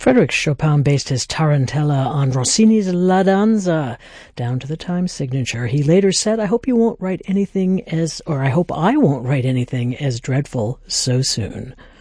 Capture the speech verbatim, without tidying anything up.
Frédéric Chopin based his Tarantella on Rossini's La Danza, down to the time signature. He later said, I hope you won't write anything as, or I hope I won't write anything as dreadful so soon.